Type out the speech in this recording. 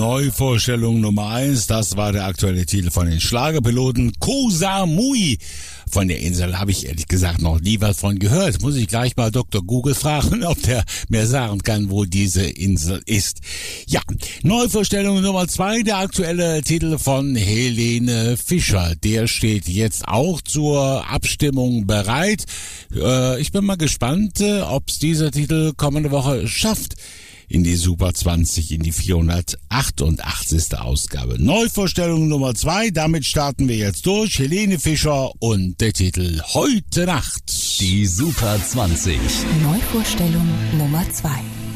Neuvorstellung Nummer 1, das war der aktuelle Titel von den Schlagerpiloten. Koh Samui. Von der Insel habe ich ehrlich gesagt noch nie was von gehört. Muss ich gleich mal Dr. Google fragen, ob der mir sagen kann, wo diese Insel ist. Ja, Neuvorstellung Nummer 2, der aktuelle Titel von Helene Fischer. Der steht jetzt auch zur Abstimmung bereit. Ich bin mal gespannt, ob es dieser Titel kommende Woche schafft in die Super 20, in die 488. Ausgabe. Neuvorstellung Nummer 2, damit starten wir jetzt durch. Helene Fischer und der Titel Heute Nacht. Die Super 20. Neuvorstellung Nummer 2.